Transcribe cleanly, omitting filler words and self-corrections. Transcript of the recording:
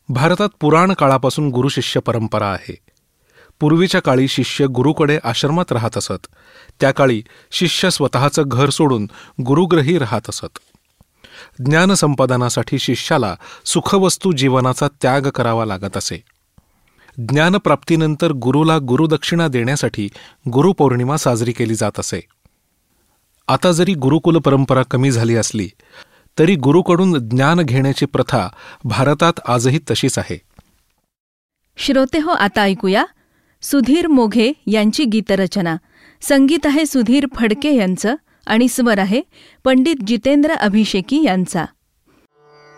भारतात पुराण काळापासून गुरुशिष्य परंपरा आहे. पूर्वीच्या काळी शिष्य गुरुकडे आश्रमात राहत असत. त्या काळी शिष्य स्वतःचं घर सोडून गुरुगृही राहत असत. ज्ञानसंपादनासाठी शिष्याला सुखवस्तू जीवनाचा त्याग करावा लागत असे. ज्ञानप्राप्तीनंतर गुरुला गुरुदक्षिणा देण्यासाठी गुरुपौर्णिमा साजरी केली जात असे. आता जरी गुरुकुल परंपरा कमी झाली असली तरी गुरुकडून ज्ञान घेण्याची प्रथा भारतात आजही तशीच आहे. श्रोतेहो, आता ऐकूया सुधीर मोघे यांची गीतरचना. संगीत आहे सुधीर फडके यांचं आणि स्वर आहे पंडित जितेंद्र अभिषेकी यांचा.